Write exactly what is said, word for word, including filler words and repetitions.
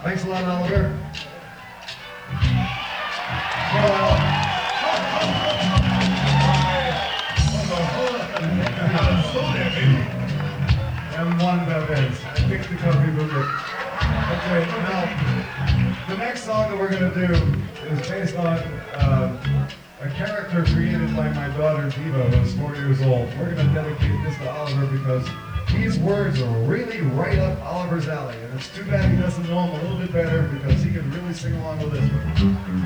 Thanks a lot, Oliver. Well, M one Bevins. I picked the coffee book. Okay, now, the next song that we're going to do is based on uh, a character created by my daughter Diva, who's four years old. We're going to dedicate this to Oliver because these words are really right up Oliver's alley. And it's too bad he doesn't know them a little bit better because he can really sing along with this one.